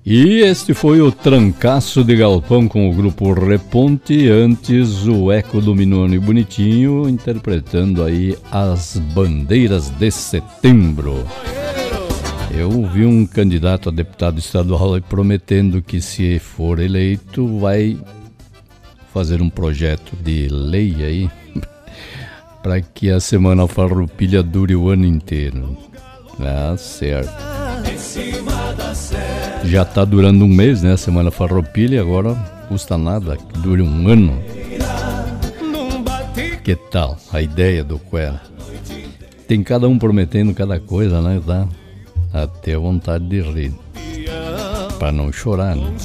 E este foi o Trancaço de Galpão com o grupo Reponte, antes o Eco do Minuano e Bonitinho, interpretando aí As Bandeiras de Setembro. Eu vi um candidato a deputado estadual prometendo que, se for eleito, vai fazer um projeto de lei aí para que a Semana Farroupilha dure o ano inteiro. Ah, certo. Já está durando um mês, né, a Semana Farroupilha, agora custa nada que dure um ano. Que tal a ideia do Quera? Tem cada um prometendo cada coisa, né? Dá até vontade de rir, para não chorar, né?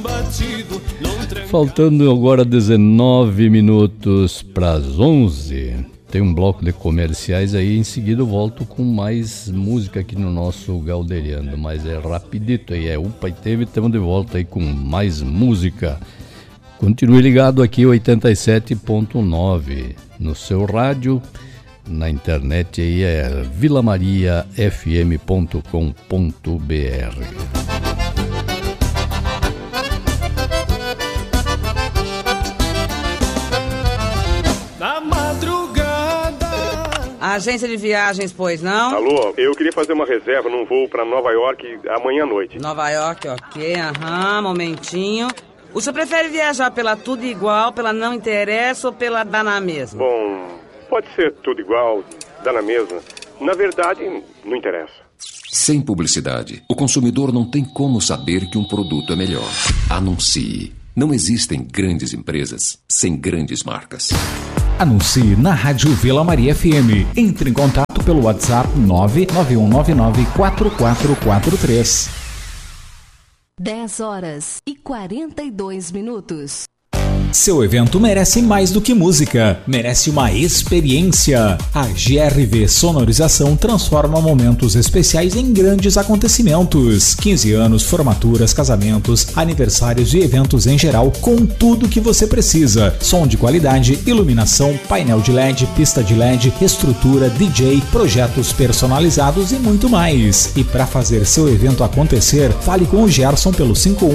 Faltando agora 19 minutos para as 11. Tem um bloco de comerciais aí, em seguida eu volto com mais música aqui no nosso Galderiano, mas é rapidito aí, upa e teve, estamos de volta aí com mais música. Continue ligado aqui, 87.9, no seu rádio, na internet aí é vilamariafm.com.br. Agência de viagens, pois não? Alô, eu queria fazer uma reserva num voo para Nova York amanhã à noite. Nova York, ok, momentinho. O senhor prefere viajar pela Tudo Igual, pela Não Interessa ou pela Dá na Mesma? Bom, pode ser tudo igual, dá na mesma. Na verdade, não interessa. Sem publicidade, o consumidor não tem como saber que um produto é melhor. Anuncie. Não existem grandes empresas sem grandes marcas. Anuncie na Rádio Vila Maria FM. Entre em contato pelo WhatsApp 991994443. 10h42. Seu evento merece mais do que música, merece uma experiência. A GRV Sonorização transforma momentos especiais em grandes acontecimentos. 15 anos, formaturas, casamentos, aniversários e eventos em geral, com tudo que você precisa. Som de qualidade, iluminação, painel de LED, pista de LED, estrutura, DJ, projetos personalizados e muito mais. E para fazer seu evento acontecer, fale com o Gerson pelo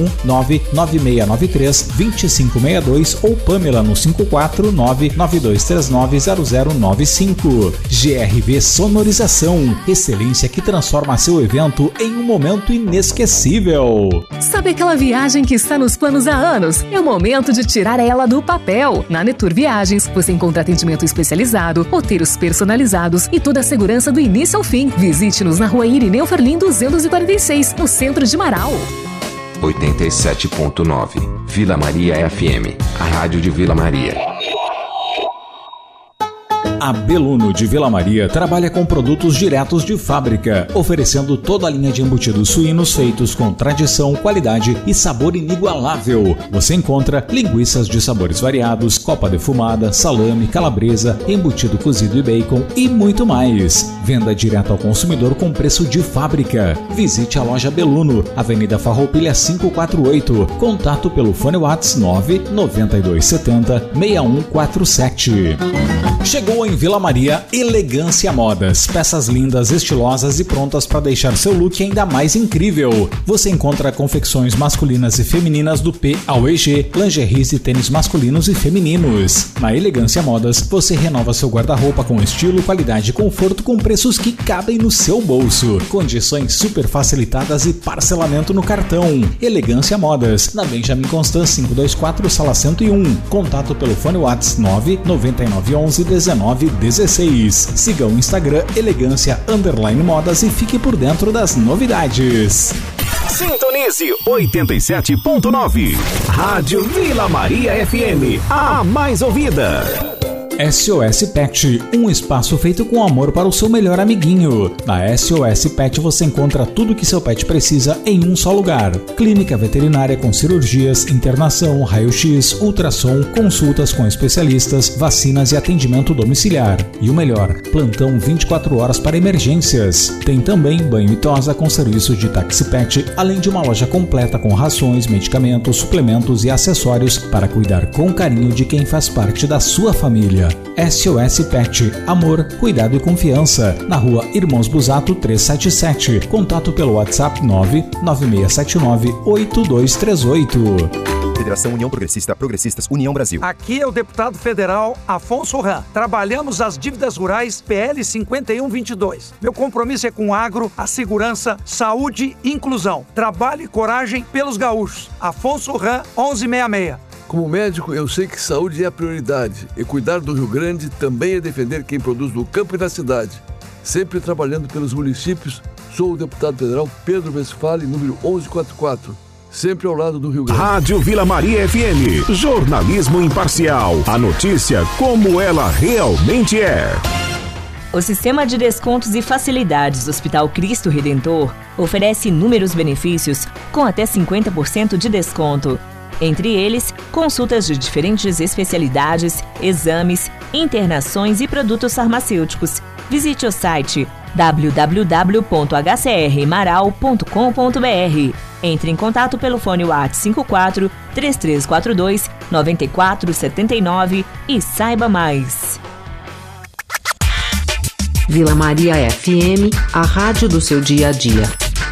51996932562 ou Pamela no 54992390095. GRV Sonorização, excelência que transforma seu evento em um momento inesquecível. Sabe aquela viagem que está nos planos há anos? É o momento de tirar ela do papel. Na Netur Viagens, você encontra atendimento especializado, roteiros personalizados e toda a segurança do início ao fim. Visite-nos na Rua Irineu Ferlim 246, no centro de Marau. 87.9 Vila Maria FM, a rádio de Vila Maria. A Beluno de Vila Maria trabalha com produtos diretos de fábrica, oferecendo toda a linha de embutidos suínos feitos com tradição, qualidade e sabor inigualável. Você encontra linguiças de sabores variados, copa defumada, salame, calabresa, embutido cozido e bacon e muito mais. Venda direto ao consumidor com preço de fábrica. Visite a loja Beluno, Avenida Farroupilha 548. Contato pelo fone WhatsApp 99270-6147. Chegou em Vila Maria Elegância Modas, peças lindas, estilosas e prontas para deixar seu look ainda mais incrível. Você encontra confecções masculinas e femininas do P ao EG, lingeries e tênis masculinos e femininos. Na Elegância Modas, você renova seu guarda-roupa com estilo, qualidade e conforto com preços que cabem no seu bolso. Condições super facilitadas e parcelamento no cartão. Elegância Modas, na Benjamin Constant 524, sala 101. Contato pelo fone WhatsApp 999111916. Siga o Instagram Elegância_Modas e fique por dentro das novidades. Sintonize 87.9 Rádio Vila Maria FM, a mais ouvida. SOS Pet, um espaço feito com amor para o seu melhor amiguinho. Na SOS Pet você encontra tudo que seu pet precisa em um só lugar. Clínica veterinária com cirurgias, internação, raio-x, ultrassom, consultas com especialistas, vacinas e atendimento domiciliar. E o melhor, plantão 24 horas para emergências. Tem também banho e tosa com serviço de táxi pet, além de uma loja completa com rações, medicamentos, suplementos e acessórios para cuidar com carinho de quem faz parte da sua família. SOS Pet, amor, cuidado e confiança. Na rua Irmãos Busato 377. Contato pelo WhatsApp 99679-8238. Federação União Progressista, Progressistas União Brasil. Aqui é o deputado federal Afonso Ram. Trabalhamos as dívidas rurais PL 5122. Meu compromisso é com o agro, a segurança, saúde e inclusão. Trabalho e coragem pelos gaúchos. Afonso Ram, 1166. Como médico, eu sei que saúde é a prioridade. E cuidar do Rio Grande também é defender quem produz no campo e na cidade. Sempre trabalhando pelos municípios, sou o deputado federal Pedro Westphalen, número 1144. Sempre ao lado do Rio Grande. Rádio Vila Maria FM. Jornalismo imparcial. A notícia como ela realmente é. O Sistema de Descontos e Facilidades do Hospital Cristo Redentor oferece inúmeros benefícios com até 50% de desconto. Entre eles, consultas de diferentes especialidades, exames, internações e produtos farmacêuticos. Visite o site www.hcrmaral.com.br. Entre em contato pelo fone WhatsApp 54 3342 9479 e saiba mais. Vila Maria FM, a rádio do seu dia a dia.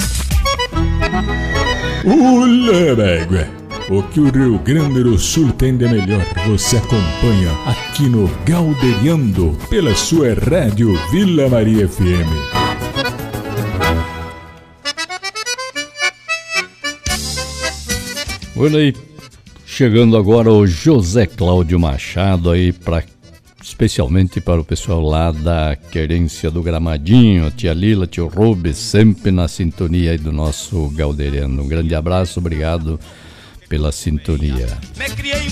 O que o Rio Grande do Sul tem de melhor, você acompanha aqui no Galderiando, pela sua rádio Vila Maria FM. Olha aí, chegando agora o José Cláudio Machado aí, especialmente para o pessoal lá da Querência do Gramadinho, a tia Lila, tio Rubens, sempre na sintonia aí do nosso Galderiano. Um grande abraço, obrigado pela sintonia.